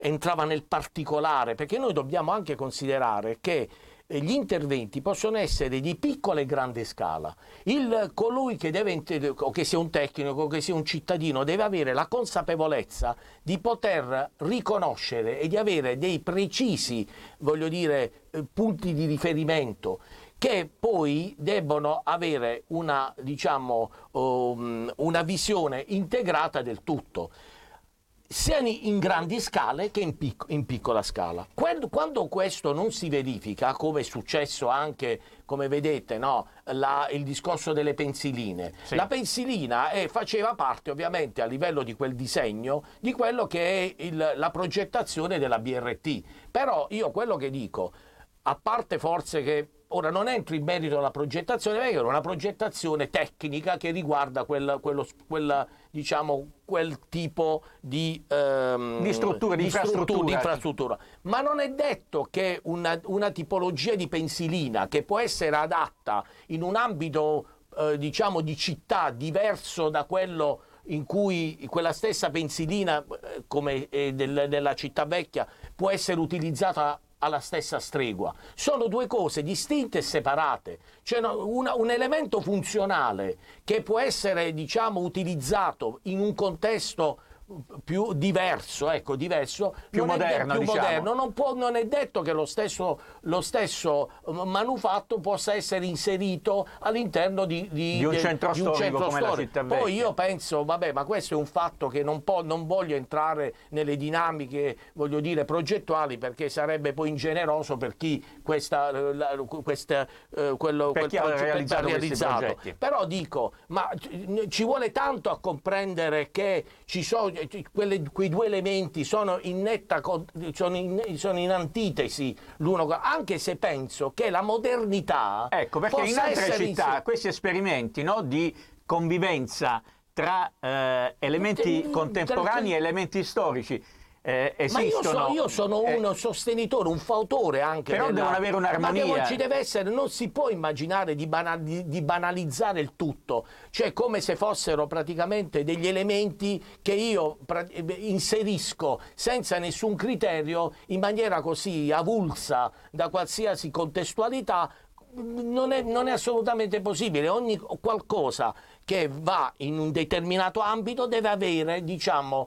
entrava nel particolare, perché noi dobbiamo anche considerare che gli interventi possono essere di piccola e grande scala. Colui che deve, o che sia un tecnico, o che sia un cittadino, deve avere la consapevolezza di poter riconoscere e di avere dei precisi, voglio dire, punti di riferimento che poi debbono avere una, diciamo, una visione integrata del tutto, sia in grandi scale che in piccola scala. Quando questo non si verifica, come è successo anche, come vedete, no, il discorso delle pensiline, sì. La pensilina faceva parte ovviamente a livello di quel disegno di quello che è la progettazione della BRT, però io quello che dico, a parte forse che ora non entro in merito alla progettazione, perché era una progettazione tecnica che riguarda quel tipo di struttura, di infrastruttura. Ma non è detto che una tipologia di pensilina che può essere adatta in un ambito diciamo di città diverso da quello in cui quella stessa pensilina come della città vecchia può essere utilizzata alla stessa stregua. Sono due cose distinte e separate. C'è un elemento funzionale che può essere, diciamo, utilizzato in un contesto più diverso, più moderno, non è detto che lo stesso manufatto possa essere inserito all'interno di un centro storico come la città vecchia. Poi io penso, vabbè, ma questo è un fatto che non voglio entrare nelle dinamiche, voglio dire, progettuali, perché sarebbe poi ingeneroso per chi quello progetto ha realizzato. Però dico, ma ci vuole tanto a comprendere che ci sono quei due elementi sono in netta sono in antitesi l'uno, anche se penso che la modernità, ecco, perché in altre città questi esperimenti, no, di convivenza tra elementi contemporanei e elementi storici esistono. Ma io sono un sostenitore, un fautore anche, però devono avere un'armonia. Ma che ci deve essere, non si può immaginare di banalizzare il tutto, cioè come se fossero praticamente degli elementi che io inserisco senza nessun criterio in maniera così avulsa da qualsiasi contestualità. Non è assolutamente possibile. Ogni qualcosa che va in un determinato ambito deve avere, diciamo,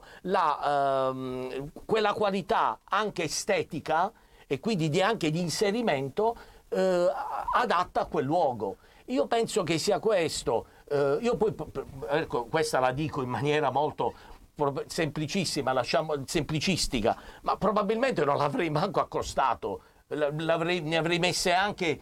quella qualità anche estetica e quindi anche di inserimento adatta a quel luogo. Io penso che sia questo. Io poi, ecco, questa la dico in maniera molto semplicissima, semplicistica, ma probabilmente non l'avrei manco accostato, ne avrei messe anche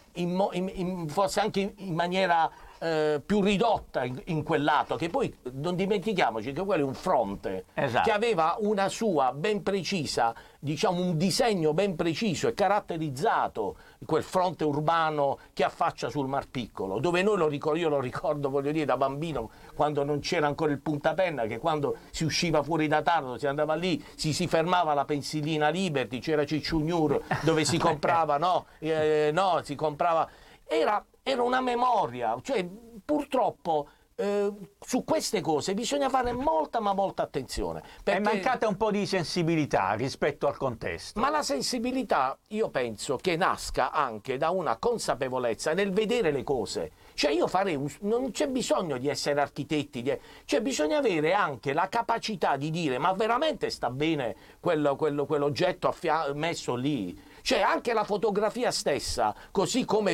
forse anche in maniera più ridotta in quel lato, che poi non dimentichiamoci che quello è un fronte, esatto, che aveva una sua ben precisa, diciamo un disegno ben preciso e caratterizzato, quel fronte urbano che affaccia sul Mar Piccolo, dove io lo ricordo, voglio dire, da bambino, quando non c'era ancora il puntapenna, che quando si usciva fuori da Taranto si andava lì, si fermava la pensilina Liberty, c'era Cicciugnur dove si comprava, si comprava, era una memoria, cioè purtroppo su queste cose bisogna fare molta attenzione. È mancata un po' di sensibilità rispetto al contesto. Ma la sensibilità io penso che nasca anche da una consapevolezza nel vedere le cose. Cioè io non c'è bisogno di essere architetti, cioè bisogna avere anche la capacità di dire ma veramente sta bene quell'oggetto messo lì. Cioè anche la fotografia stessa, così come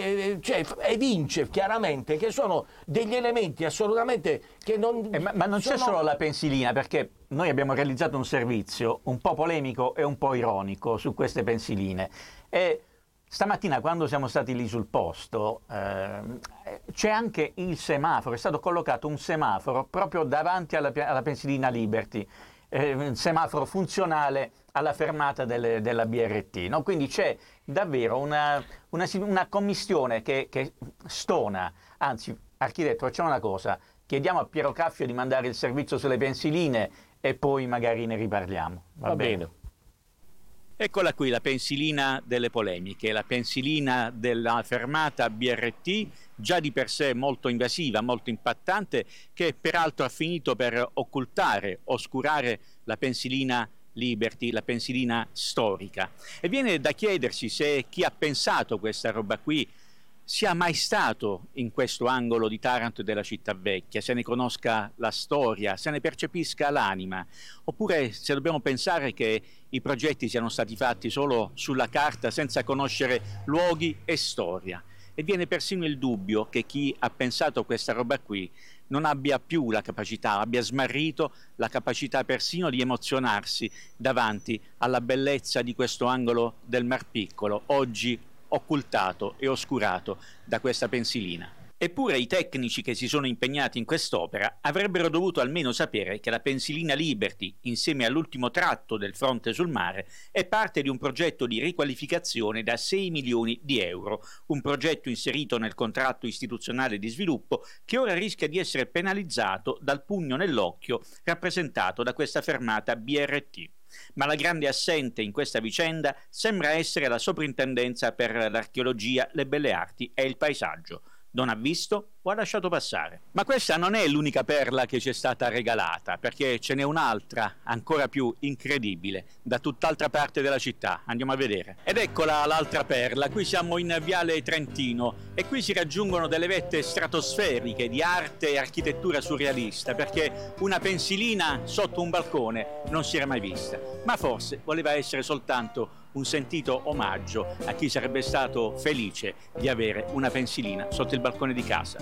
evince chiaramente che sono degli elementi assolutamente che non... ma non c'è solo la pensilina, perché noi abbiamo realizzato un servizio un po' polemico e un po' ironico su queste pensiline. E stamattina quando siamo stati lì sul posto c'è anche il semaforo, è stato collocato un semaforo proprio davanti alla pensilina Liberty, un semaforo funzionale alla fermata della BRT, no? Quindi c'è davvero una commistione che stona. Anzi, architetto, facciamo una cosa, chiediamo a Piero Caffio di mandare il servizio sulle pensiline e poi magari ne riparliamo. Va bene. Eccola qui la pensilina delle polemiche, la pensilina della fermata BRT, già di per sé molto invasiva, molto impattante, che peraltro ha finito per oscurare la pensilina Liberty, la pensilina storica. E viene da chiedersi se chi ha pensato questa roba qui sia mai stato in questo angolo di Taranto e della città vecchia, se ne conosca la storia, se ne percepisca l'anima, oppure se dobbiamo pensare che i progetti siano stati fatti solo sulla carta senza conoscere luoghi e storia. E viene persino il dubbio che chi ha pensato questa roba qui non abbia più la capacità, abbia smarrito la capacità persino di emozionarsi davanti alla bellezza di questo angolo del Mar Piccolo, oggi occultato e oscurato da questa pensilina. Eppure i tecnici che si sono impegnati in quest'opera avrebbero dovuto almeno sapere che la pensilina Liberty, insieme all'ultimo tratto del fronte sul mare, è parte di un progetto di riqualificazione da 6 milioni di euro, un progetto inserito nel contratto istituzionale di sviluppo che ora rischia di essere penalizzato dal pugno nell'occhio rappresentato da questa fermata BRT. Ma la grande assente in questa vicenda sembra essere la Soprintendenza per l'Archeologia, le Belle Arti e il Paesaggio. Non ha visto o ha lasciato passare. Ma questa non è l'unica perla che ci è stata regalata, perché ce n'è un'altra, ancora più incredibile, da tutt'altra parte della città. Andiamo a vedere. Ed eccola l'altra perla. Qui siamo in Viale Trentino e qui si raggiungono delle vette stratosferiche di arte e architettura surrealista, perché una pensilina sotto un balcone non si era mai vista. Ma forse voleva essere soltanto un sentito omaggio a chi sarebbe stato felice di avere una pensilina sotto il balcone di casa.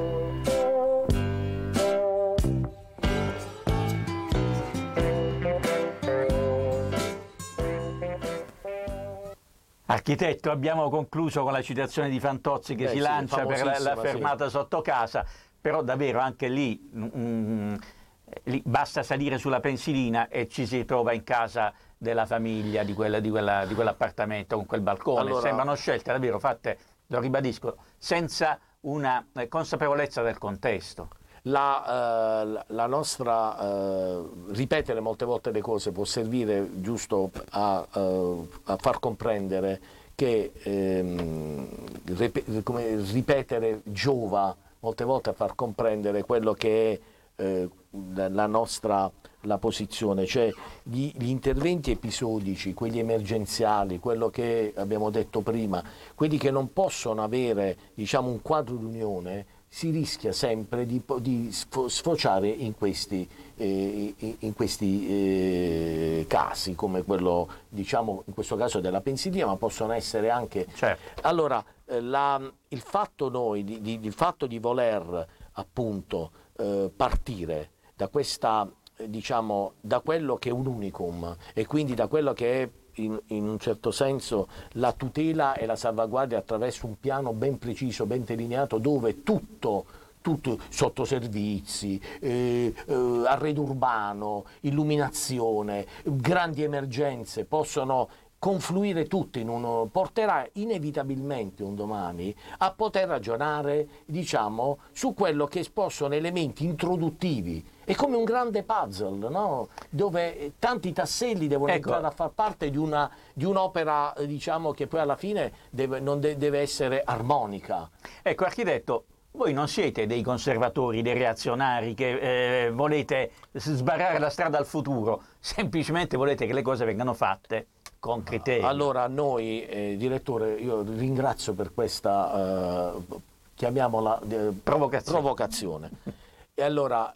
Architetto, abbiamo concluso con la citazione di Fantozzi che si lancia per la fermata sotto casa, però davvero anche lì, lì basta salire sulla pensilina e ci si trova in casa della famiglia di quell'appartamento con quel balcone. Allora, sembrano scelte davvero fatte, lo ribadisco, senza una consapevolezza del contesto. La nostra ripetere molte volte le cose può servire giusto a far comprendere che ripetere giova molte volte a far comprendere quello che è la posizione, cioè gli interventi episodici, quelli emergenziali, quello che abbiamo detto prima, quelli che non possono avere, diciamo, un quadro d'unione, si rischia sempre di sfociare in questi casi, come quello, diciamo, in questo caso della pensilina, ma possono essere anche... Certo. Allora, il fatto di voler appunto partire da questa, diciamo, da quello che è un unicum e quindi da quello che è in un certo senso la tutela e la salvaguardia attraverso un piano ben preciso, ben delineato, dove tutto sottoservizi, arredo urbano, illuminazione, grandi emergenze possono confluire tutto in uno, porterà inevitabilmente un domani a poter ragionare, diciamo, su quello che possono elementi introduttivi. È come un grande puzzle, no? Dove tanti tasselli devono entrare a far parte di un'opera, diciamo, che poi alla fine deve essere armonica. Ecco, architetto, voi non siete dei conservatori, dei reazionari che volete sbarrare la strada al futuro, semplicemente volete che le cose vengano fatte con criteri. Allora noi, direttore, io ringrazio per questa, chiamiamola, provocazione. E allora,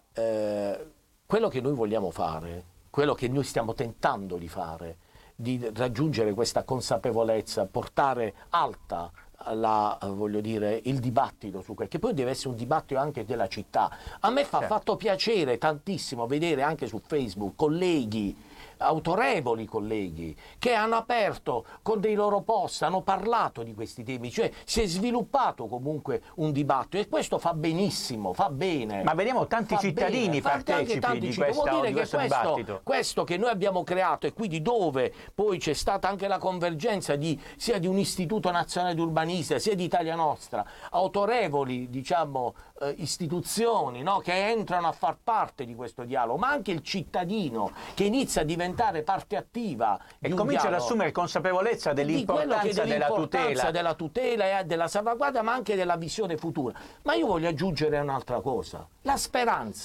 quello che noi vogliamo fare, quello che noi stiamo tentando di fare, di raggiungere questa consapevolezza, portare alta voglio dire, il dibattito su quel che poi deve essere un dibattito anche della città. A me ha fatto piacere tantissimo vedere anche su Facebook colleghi, autorevoli colleghi, che hanno aperto con dei loro post, hanno parlato di questi temi, cioè si è sviluppato comunque un dibattito e questo fa benissimo, fa bene. Ma vediamo tanti cittadini partecipi di questo dibattito. Questo che noi abbiamo creato e quindi dove poi c'è stata anche la convergenza sia di un istituto nazionale di urbanistica, sia di Italia Nostra, autorevoli, diciamo, istituzioni, no, che entrano a far parte di questo dialogo, ma anche il cittadino che inizia a diventare parte attiva e comincia ad assumere consapevolezza dell'importanza della tutela e della salvaguardia, ma anche della visione futura. Ma io voglio aggiungere un'altra cosa: la speranza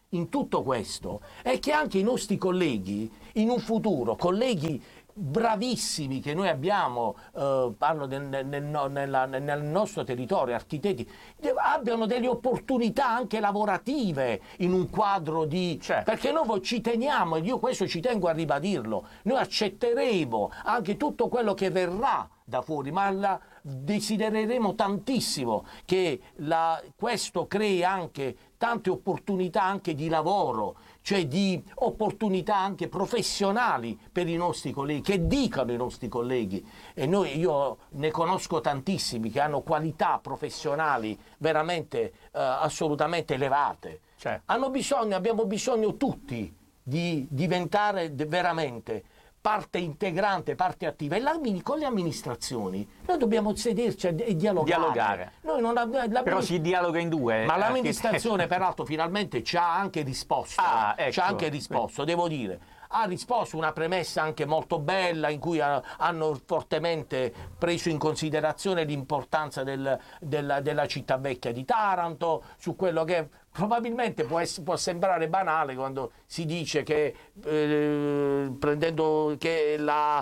in tutto questo è che anche i nostri colleghi, in un futuro, colleghi bravissimi che noi abbiamo, parlo nel nostro territorio, architetti, abbiano delle opportunità anche lavorative in un quadro di... Certo. Perché noi ci teniamo, e io questo ci tengo a ribadirlo, noi accetteremo anche tutto quello che verrà da fuori, ma desidereremo tantissimo che questo crei anche tante opportunità anche di lavoro, cioè di opportunità anche professionali per i nostri colleghi, che dicano i nostri colleghi, e io ne conosco tantissimi che hanno qualità professionali veramente assolutamente elevate. Certo. Abbiamo bisogno tutti di diventare veramente parte integrante, parte attiva, e con le amministrazioni noi dobbiamo sederci e dialogare. Noi Però si dialoga in due. Ma l'amministrazione peraltro finalmente ci ha anche risposto, ecco. ci ha anche risposto, devo dire. Ha risposto una premessa anche molto bella in cui hanno fortemente preso in considerazione l'importanza della città vecchia di Taranto, su quello che probabilmente può sembrare banale quando si dice che prendendo che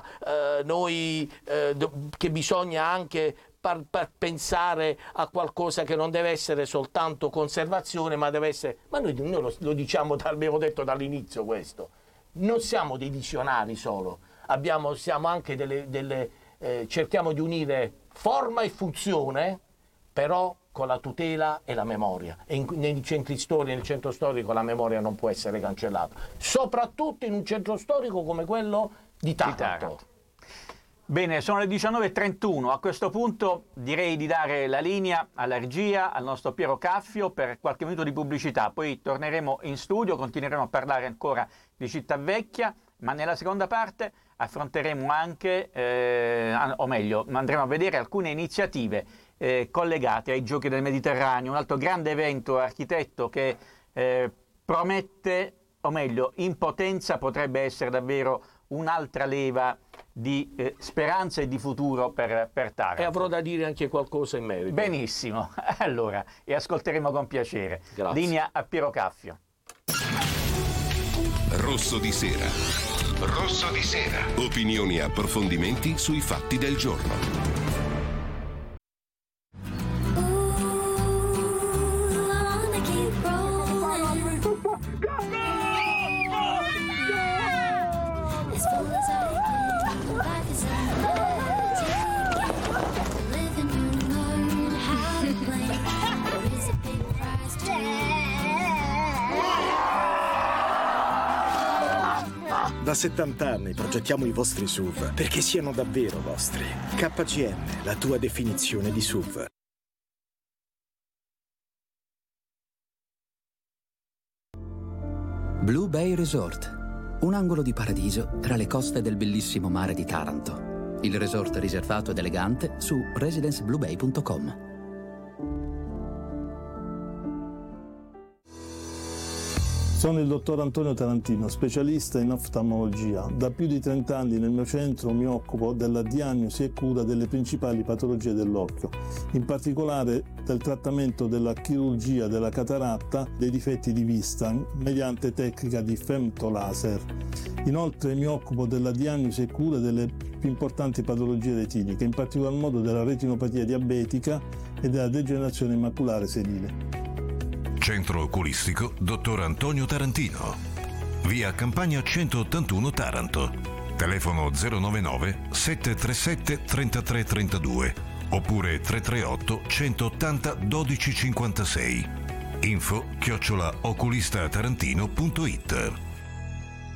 che bisogna anche pensare a qualcosa che non deve essere soltanto conservazione, ma deve essere... Ma noi lo diciamo, abbiamo detto dall'inizio questo. Non siamo dei visionari solo, siamo anche cerchiamo di unire forma e funzione, però con la tutela e la memoria. E nei centri storici, nel centro storico, la memoria non può essere cancellata, soprattutto in un centro storico come quello di Taranto. Bene, sono le 19:31, a questo punto direi di dare la linea alla regia, al nostro Piero Caffio per qualche minuto di pubblicità, poi torneremo in studio, continueremo a parlare ancora di Città Vecchia, ma nella seconda parte affronteremo anche, o meglio, andremo a vedere alcune iniziative collegate ai Giochi del Mediterraneo, un altro grande evento architetto che promette, o meglio, in potenza potrebbe essere davvero un'altra leva di speranza e di futuro per Taranto. E avrò da dire anche qualcosa in merito. Benissimo, allora, e ascolteremo con piacere. Grazie. Linea a Piero Caffio. Rosso di sera. Rosso di sera. Opinioni e approfondimenti sui fatti del giorno. Da 70 anni progettiamo i vostri SUV perché siano davvero vostri. KGM, la tua definizione di SUV. Blue Bay Resort, un angolo di paradiso tra le coste del bellissimo mare di Taranto. Il resort riservato ed elegante su residencebluebay.com. Sono il dottor Antonio Tarantino, specialista in oftalmologia. Da più di 30 anni nel mio centro mi occupo della diagnosi e cura delle principali patologie dell'occhio, in particolare del trattamento della chirurgia della cataratta, dei difetti di vista, mediante tecnica di femtolaser. Inoltre mi occupo della diagnosi e cura delle più importanti patologie retiniche, in particolar modo della retinopatia diabetica e della degenerazione maculare senile. Centro oculistico Dottor Antonio Tarantino. Via Campagna 181 Taranto. Telefono 099 737 3332 oppure 338 180 1256. Info @oculistatarantino.it.